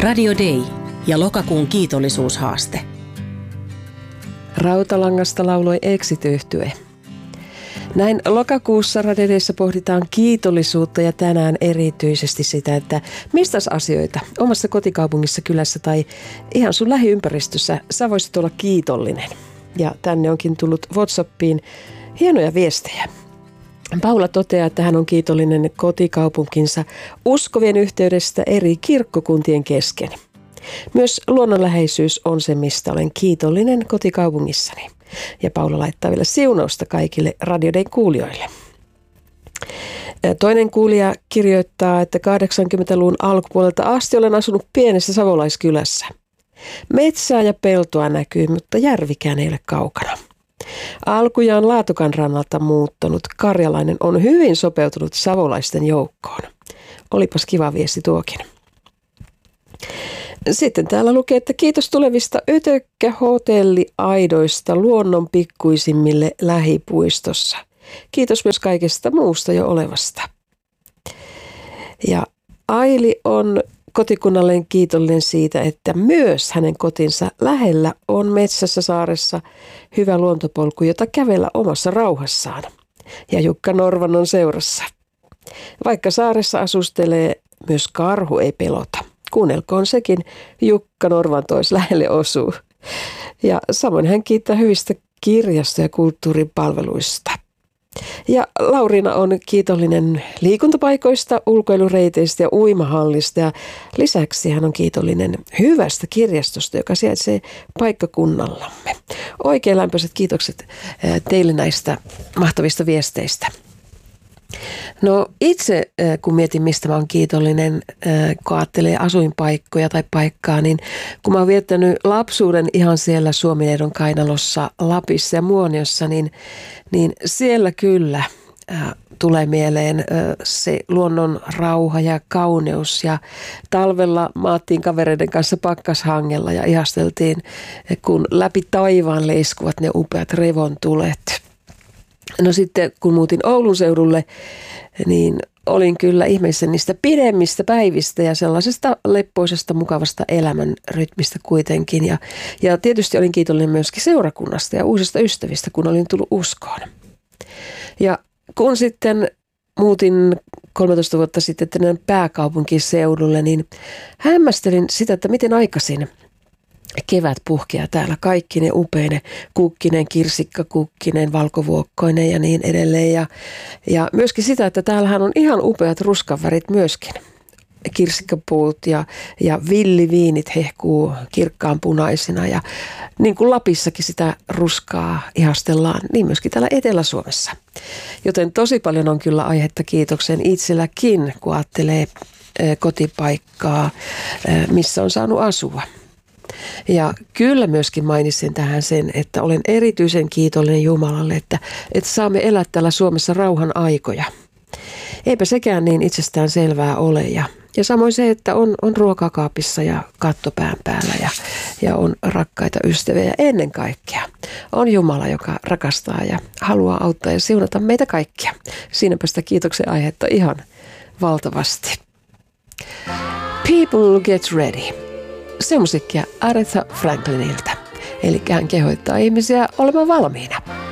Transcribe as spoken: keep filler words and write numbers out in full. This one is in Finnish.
Radio Day ja lokakuun kiitollisuushaaste. Rautalangasta lauloi Exit-yhtye. Näin lokakuussa Radio Dayssä pohditaan kiitollisuutta ja tänään erityisesti sitä, että mistä asioita omassa kotikaupungissa, kylässä tai ihan sun lähiympäristössä sä voisit olla kiitollinen. Ja tänne onkin tullut WhatsAppiin hienoja viestejä. Paula toteaa, että hän on kiitollinen kotikaupunkinsa uskovien yhteydestä eri kirkkokuntien kesken. Myös luonnonläheisyys on se, mistä olen kiitollinen kotikaupungissani. Ja Paula laittaa vielä siunausta kaikille Radio Dayn kuulijoille. Toinen kuulija kirjoittaa, että kahdeksankymmentäluvun alkupuolelta asti olen asunut pienessä savolaiskylässä. Metsää ja peltoa näkyy, mutta järvikään ei ole kaukana. Alkujaan Laatokan rannalta muuttanut karjalainen on hyvin sopeutunut savolaisten joukkoon. Olipas kiva viesti tuokin. Sitten täällä lukee, että kiitos tulevista ötökkähotelliaidoista luonnon pikkuisimmille lähipuistossa. Kiitos myös kaikesta muusta jo olevasta. Ja Aili on kotikunnalleen kiitollinen siitä, että myös hänen kotinsa lähellä on metsässä saaressa hyvä luontopolku, jota kävellä omassa rauhassaan. Ja Jukka Norvan on seurassa. Vaikka saaressa asustelee, myös karhu ei pelota. Kuunnelkoon sekin, Jukka Norvan tois lähelle osuu. Ja samoin hän kiittää hyvistä kirjasto- ja kulttuuripalveluista. Ja Lauriina on kiitollinen liikuntapaikoista, ulkoilureiteistä ja uimahallista. Ja lisäksi hän on kiitollinen hyvästä kirjastosta, joka sijaitsee paikkakunnallamme. Oikein lämpöiset kiitokset teille näistä mahtavista viesteistä. No itse, kun mietin, mistä mä oon kiitollinen, kun ajattelee asuinpaikkoja tai paikkaa, niin kun mä oon viettänyt lapsuuden ihan siellä Suomineidon kainalossa, Lapissa ja Muoniossa, niin, niin siellä kyllä äh, tulee mieleen äh, se luonnon rauha ja kauneus. Ja talvella maattiin kavereiden kanssa pakkashangella ja ihasteltiin, kun läpi taivaan leiskuvat ne upeat revontulet. No sitten kun muutin Oulun seudulle, niin olin kyllä ihmeessä niistä pidemmistä päivistä ja sellaisesta leppoisesta, mukavasta elämän rytmistä kuitenkin. Ja, ja tietysti olin kiitollinen myöskin seurakunnasta ja uusista ystävistä, kun olin tullut uskoon. Ja kun sitten muutin kolmetoista vuotta sitten tänne pääkaupunkiseudulle, niin hämmästelin sitä, että miten aikaisin kevät puhkeaa täällä kaikki ne upeine kukkinen, kirsikkakukkinen, valkovuokkoinen ja niin edelleen. Ja, ja myöskin sitä, että täällähän on ihan upeat ruskanvärit myöskin. Kirsikkapuut ja, ja villiviinit hehkuu kirkkaan punaisina ja niin kuin Lapissakin sitä ruskaa ihastellaan, niin myöskin täällä Etelä-Suomessa. Joten tosi paljon on kyllä aihetta kiitoksen itselläkin, kun ajattelee kotipaikkaa, missä on saanut asua. Ja kyllä myöskin mainitsin tähän sen, että olen erityisen kiitollinen Jumalalle, että, että saamme elää täällä Suomessa rauhan aikoja. Eipä sekään niin itsestään selvää ole. Ja, ja samoin se, että on, on ruokakaapissa ja katto pään päällä ja, ja on rakkaita ystäviä. Ja ennen kaikkea on Jumala, joka rakastaa ja haluaa auttaa ja siunata meitä kaikkia. Siinäpä sitä kiitoksen aihetta ihan valtavasti. People get ready. Se on musiikkia Aretha Franklinilta. Eli hän kehoittaa ihmisiä olemaan valmiina.